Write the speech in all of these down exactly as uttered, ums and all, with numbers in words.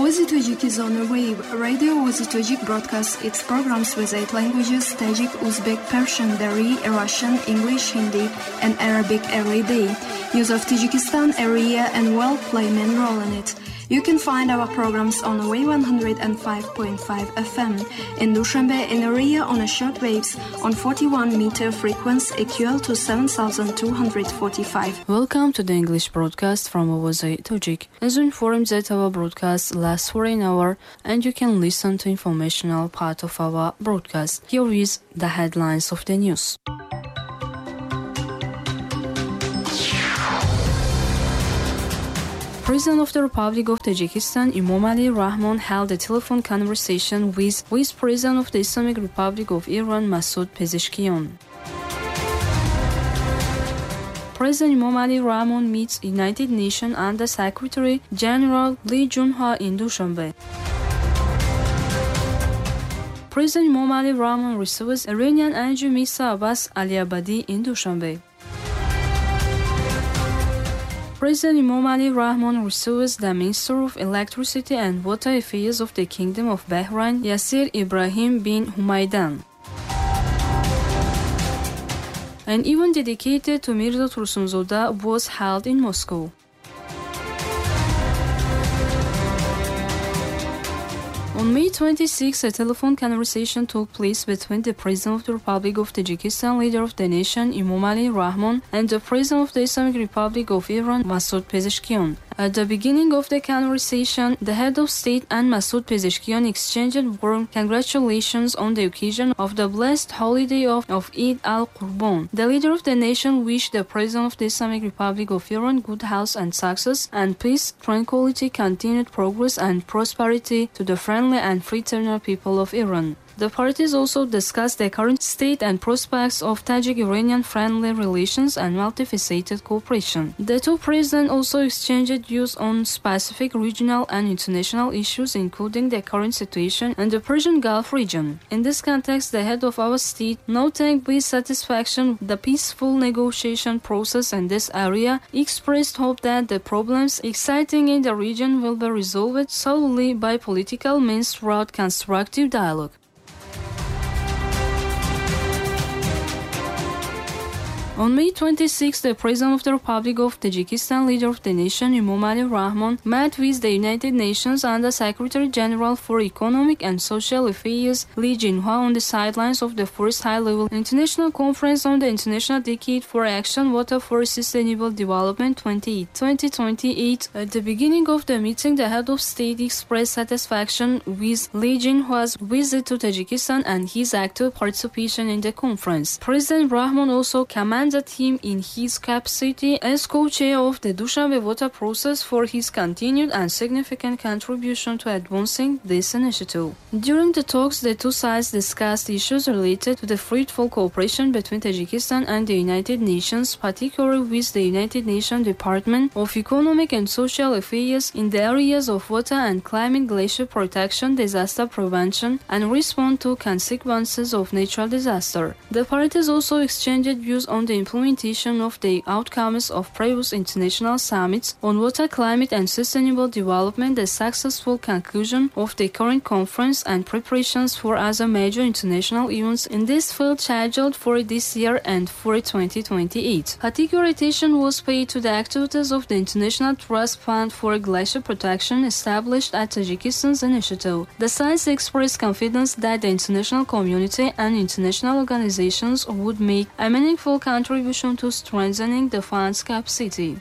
Oazy Tajik is on the web. Radio Oazy Tajik broadcasts its programs with eight languages: Tajik, Uzbek, Persian, Dari, Russian, English, Hindi, and Arabic every day. News of Tajikistan area and world play main role in it. You can find our programs on the way one oh five point five F M in Dushanbe in area on a short waves on forty-one meter frequency equal to seven thousand two hundred forty-five. Welcome to the English broadcast from Oazy Tajik. As informed that our broadcast lasts for an hour and you can listen to informational part of our broadcast. Here is the headlines of the news. President of the Republic of Tajikistan Emomali Rahmon held a telephone conversation with Vice President of the Islamic Republic of Iran Masoud Pezeshkian. President Emomali Rahmon meets United Nations Under Secretary General Lee Junha in Dushanbe. President Emomali Rahmon receives Iranian Energy Minister Abbas Aliabadi in Dushanbe. President Emomali Rahmon receives the Minister of Electricity and Water Affairs of the Kingdom of Bahrain, Yasir Ibrahim bin Humaydan. An event dedicated to Mirza Tursunzoda was held in Moscow. On May twenty-sixth, a telephone conversation took place between the President of the Republic of Tajikistan, leader of the nation Emomali Rahmon, and the President of the Islamic Republic of Iran, Masoud Pezeshkian. At the beginning of the conversation, the head of state and Masoud Pezeshkian exchanged warm congratulations on the occasion of the blessed holiday of, of Eid al-Qurban. The leader of the nation wished the President of the Islamic Republic of Iran good health and success and peace, tranquility, continued progress and prosperity to the friendly and fraternal people of Iran. The parties also discussed the current state and prospects of Tajik-Iranian friendly relations and multifaceted cooperation. The two presidents also exchanged views on specific regional and international issues, including the current situation in the Persian Gulf region. In this context, the head of our state, noting with satisfaction the peaceful negotiation process in this area, expressed hope that the problems exciting in the region will be resolved solely by political means throughout constructive dialogue. On May twenty-sixth, the President of the Republic of Tajikistan, leader of the nation Emomali Rahmon, met with the United Nations Under Secretary General for Economic and Social Affairs Lee Junha on the sidelines of the first high-level international conference on the International Decade for Action Water for Sustainable Development twenty twenty-eight. At the beginning of the meeting, the head of state expressed satisfaction with Lee Junha's visit to Tajikistan and his active participation in the conference. President Rahmon also commended him in his capacity as co-chair of the Dushanbe water process for his continued and significant contribution to advancing this initiative. During the talks, the two sides discussed issues related to the fruitful cooperation between Tajikistan and the United Nations, particularly with the United Nations Department of Economic and Social Affairs in the areas of water and climate, glacier protection, disaster prevention, and response to consequences of natural disaster. The parties also exchanged views on the implementation of the outcomes of previous international summits on water, climate, and sustainable development, the successful conclusion of the current conference, and preparations for other major international events in this field scheduled for this year and for twenty twenty-eight. Particular attention was paid to the activities of the International Trust Fund for Glacier Protection established at Tajikistan's initiative. The sides expressed confidence that the international community and international organizations would make a meaningful contribution to strengthening the fund's capacity.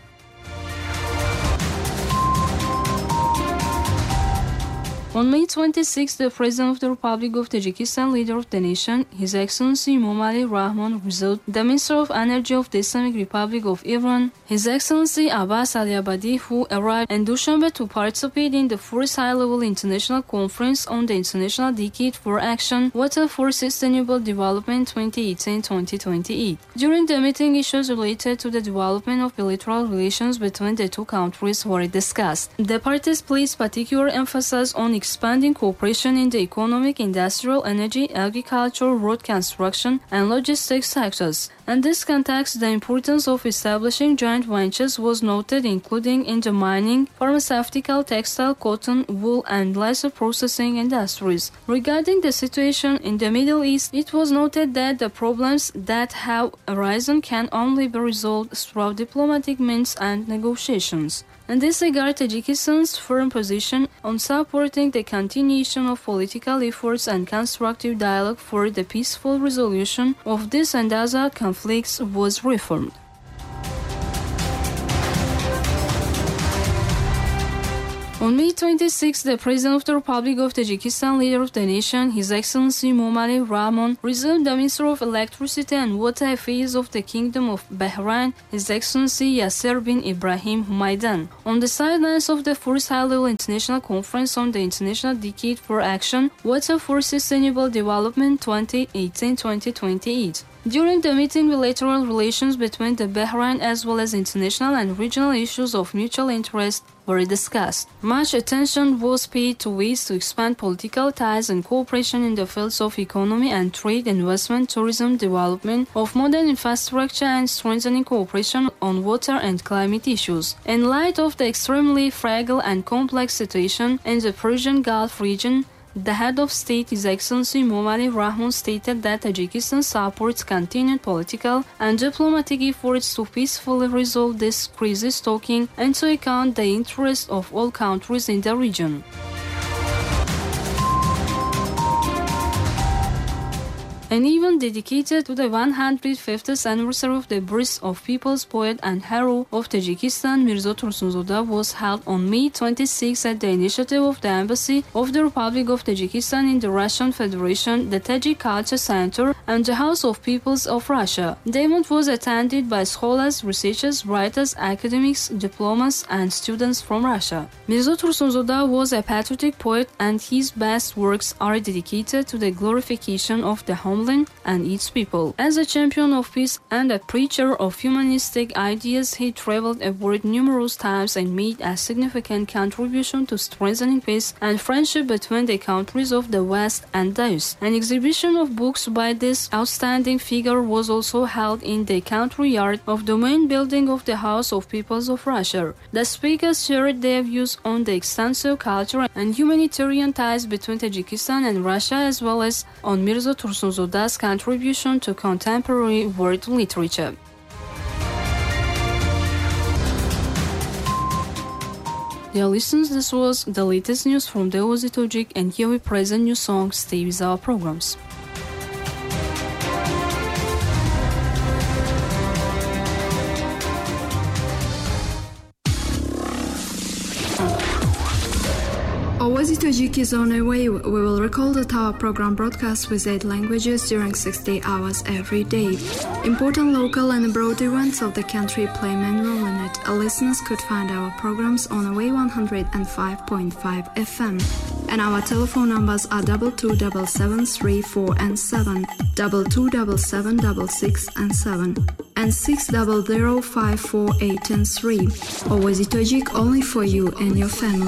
On May twenty-sixth, the President of the Republic of Tajikistan, leader of the nation, His Excellency Emomali Rahmon, visited the Minister of Energy of the Islamic Republic of Iran, His Excellency Abbas Aliabadi, who arrived in Dushanbe to participate in the first high-level international conference on the International Decade for Action Water for Sustainable Development twenty eighteen to twenty twenty-eight. During the meeting, issues related to the development of bilateral relations between the two countries were discussed. The parties placed particular emphasis on expanding cooperation in the economic, industrial, energy, agriculture, road construction, and logistics sectors. In this context, the importance of establishing joint ventures was noted, including in the mining, pharmaceutical, textile, cotton, wool, and leather processing industries. Regarding the situation in the Middle East, it was noted that the problems that have arisen can only be resolved through diplomatic means and negotiations. In this regard, Tajikistan's firm position on supporting the continuation of political efforts and constructive dialogue for the peaceful resolution of this and other conflicts was reaffirmed. On May twenty-sixth, the President of the Republic of Tajikistan, leader of the nation, His Excellency Emomali Rahmon, received the Minister of Electricity and Water Affairs of the Kingdom of Bahrain, His Excellency Yasser bin Ibrahim Humaydan, on the sidelines of the first high-level international conference on the International Decade for Action, Water for Sustainable Development twenty eighteen to twenty twenty-eight. During the meeting, bilateral relations between the Bahrain as well as international and regional issues of mutual interest were discussed. Much attention was paid to ways to expand political ties and cooperation in the fields of economy and trade, investment, tourism, development of modern infrastructure, and strengthening cooperation on water and climate issues. In light of the extremely fragile and complex situation in the Persian Gulf region, the head of state, His Excellency Emomali Rahmon, stated that Tajikistan supports continued political and diplomatic efforts to peacefully resolve this crisis, taking into account the interests of all countries in the region. An event dedicated to the one hundred fiftieth anniversary of the birth of people's poet and hero of Tajikistan, Mirza Tursunzoda, was held on May twenty-sixth at the initiative of the Embassy of the Republic of Tajikistan in the Russian Federation, the Tajik Culture Center, and the House of Peoples of Russia. The event was attended by scholars, researchers, writers, academics, diplomats, and students from Russia. Mirza Tursunzoda was a patriotic poet, and his best works are dedicated to the glorification of the homeland and its people. As a champion of peace and a preacher of humanistic ideas, he traveled abroad numerous times and made a significant contribution to strengthening peace and friendship between the countries of the West and the East. An exhibition of books by this outstanding figure was also held in the country yard of the main building of the House of Peoples of Russia. The speakers shared their views on the extensive cultural and humanitarian ties between Tajikistan and Russia, as well as on Mirza Tursunzoda's contribution to contemporary world literature. Dear listeners, this was the latest news from the Ozi Tajik, and here we present new songs. Stay with our programs. Ozi Tajik is on our way. We will recall that our program broadcasts with eight languages during sixty hours every day. Important local and abroad events of the country play main role in it. Our listeners could find our programs on A W A one hundred five point five F M. And our telephone numbers are double two double seven three four and seven, double two double seven double six and seven, and six double zero five four eight and three. Ozi Tajik only for you and your family.